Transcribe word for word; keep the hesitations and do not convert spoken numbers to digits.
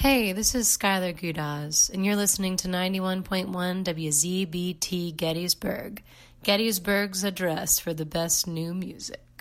Hey, this is Skylar Gudaz, and you're listening to ninety-one point one W Z B T Gettysburg, Gettysburg's address for the best new music.